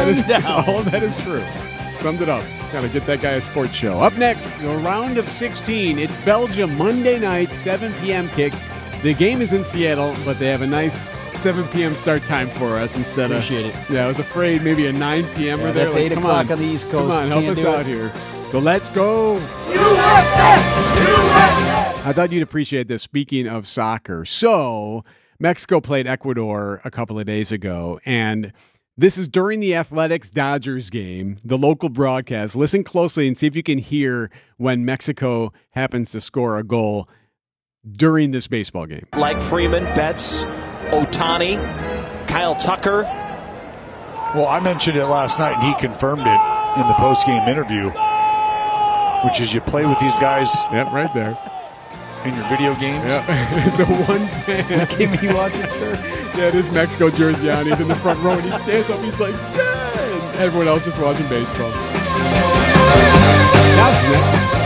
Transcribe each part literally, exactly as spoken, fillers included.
that is down. all that is true. Summed it up. Gotta get that guy a sports show. Up next, the round of sixteen. It's Belgium Monday night, seven p.m. kick. The game is in Seattle, but they have a nice seven p.m. start time for us instead Appreciate of. it. Yeah, I was afraid maybe a nine p.m. Yeah, or there. that's like, eight come o'clock on. on the East Come Coast. on, help Can't us do out it. here. So let's go. U S A! U S A! I thought you'd appreciate this. Speaking of soccer, so Mexico played Ecuador a couple of days ago, and this is during the Athletics-Dodgers game, the local broadcast. Listen closely and see if you can hear when Mexico happens to score a goal during this baseball game. Like Freeman, Betts, Ohtani, Kyle Tucker. Well, I mentioned it last night, and he confirmed it in the post-game interview, which is you play with these guys Yep, right there. in your video games. Yep. It's a one fan. Give me watching, sir. Yeah, it is Mexico jersey on. He's in the front row, and he stands up. He's like, yeah! And everyone else just watching baseball. That's it.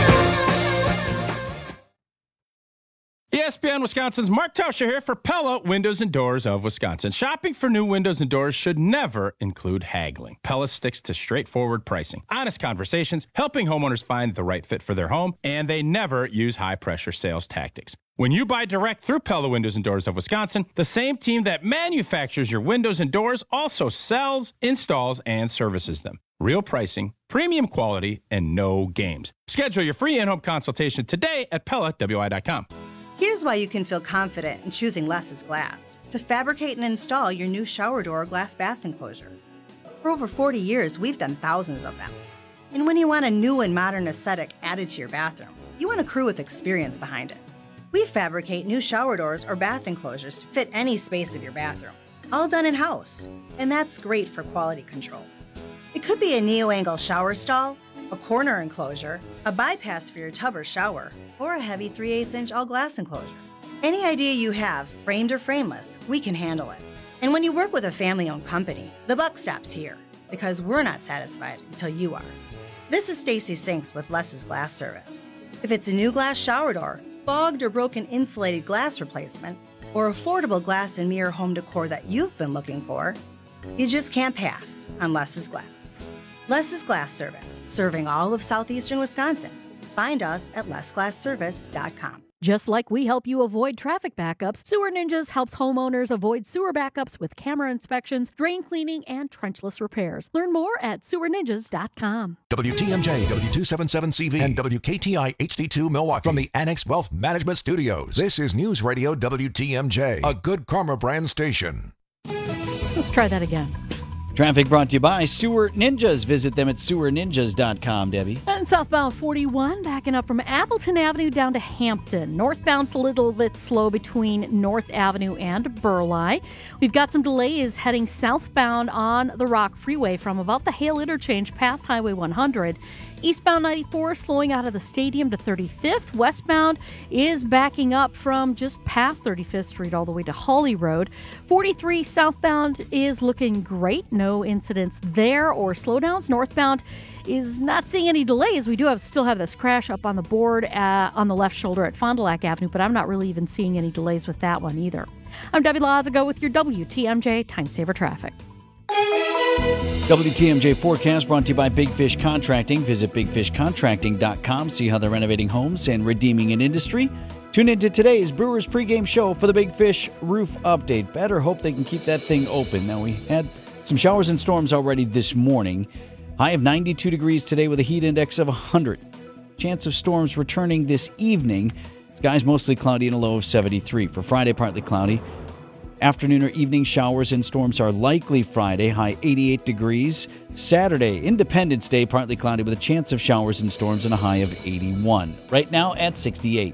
E S P N Wisconsin's Mark Tauscher here for Pella Windows and Doors of Wisconsin. Shopping for new windows and doors should never include haggling. Pella sticks to straightforward pricing, honest conversations, helping homeowners find the right fit for their home, and they never use high-pressure sales tactics. When you buy direct through Pella Windows and Doors of Wisconsin, the same team that manufactures your windows and doors also sells, installs, and services them. Real pricing, premium quality, and no games. Schedule your free in-home consultation today at Pella W I dot com. Here's why you can feel confident in choosing Less's Glass to fabricate and install your new shower door or glass bath enclosure. For over forty years, we've done thousands of them. And when you want a new and modern aesthetic added to your bathroom, you want a crew with experience behind it. We fabricate new shower doors or bath enclosures to fit any space of your bathroom, all done in-house, and that's great for quality control. It could be a neo-angle shower stall, a corner enclosure, a bypass for your tub or shower, or a heavy three eighths inch all-glass enclosure. Any idea you have, framed or frameless, we can handle it. And when you work with a family-owned company, the buck stops here, because we're not satisfied until you are. This is Stacy Sinks with Less's Glass Service. If it's a new glass shower door, fogged or broken insulated glass replacement, or affordable glass and mirror home decor that you've been looking for, you just can't pass on Less's Glass. Less's Glass Service, serving all of southeastern Wisconsin. Find us at less glass service dot com. Just like we help you avoid traffic backups, Sewer Ninjas helps homeowners avoid sewer backups with camera inspections, drain cleaning, and trenchless repairs. Learn more at sewer ninjas dot com. W T M J, W two seventy-seven C V, and W K T I H D two Milwaukee. From the Annex Wealth Management Studios, this is News Radio W T M J, a good Karma brand station. Let's try that again. Traffic brought to you by Sewer Ninjas. Visit them at sewer ninjas dot com, Debbie. And southbound forty-one, backing up from Appleton Avenue down to Hampton. Northbound's a little bit slow between North Avenue and Burleigh. We've got some delays heading southbound on the Rock Freeway from about the Hale Interchange past Highway one hundred. Eastbound ninety-four slowing out of the stadium to thirty-fifth. Westbound is backing up from just past thirty-fifth Street all the way to Hawley Road. forty-three southbound is looking great. No incidents there or slowdowns. Northbound is not seeing any delays. We do have still have this crash up on the board uh, on the left shoulder at Fond du Lac Avenue, but I'm not really even seeing any delays with that one either. I'm Debbie Lazago with your W T M J Time Saver Traffic. W T M J forecast brought to you by Big Fish Contracting. Visit big fish contracting dot com. See how they're renovating homes and redeeming an industry. Tune into today's Brewers pregame show for the Big Fish roof update. Better hope they can keep that thing open. Now, we had some showers and storms already this morning. High of ninety-two degrees today with a heat index of one hundred. Chance of storms returning this evening. Skies mostly cloudy and a low of seventy-three. For Friday, partly cloudy. Afternoon or evening showers and storms are likely Friday, high eighty-eight degrees. Saturday, Independence Day, partly cloudy with a chance of showers and storms and a high of eighty-one. Right now at sixty-eight.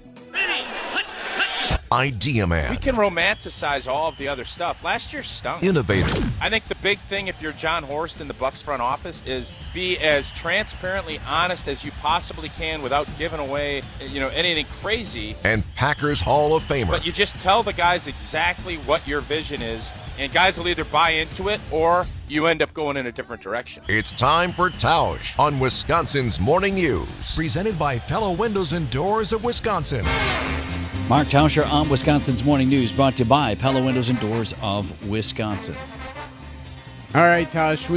Idea Man. We can romanticize all of the other stuff. Last year stunk. Innovative. I think the big thing if you're John Horst in the Bucs front office is be as transparently honest as you possibly can without giving away, you know, anything crazy. And Packers Hall of Famer. But you just tell the guys exactly what your vision is, and guys will either buy into it or you end up going in a different direction. It's time for Tausch on Wisconsin's Morning News. Presented by Pella Windows and Doors of Wisconsin. Mark Tauscher on Wisconsin's Morning News, brought to you by Pella Windows and Doors of Wisconsin. All right, Tosh.